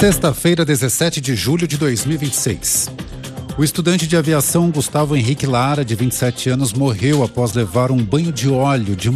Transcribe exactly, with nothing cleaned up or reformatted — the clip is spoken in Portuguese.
Sexta-feira, dezessete de julho de dois mil e vinte e seis. O estudante de aviação Gustavo Henrique Lara, de vinte e sete anos, morreu após levar um banho de óleo de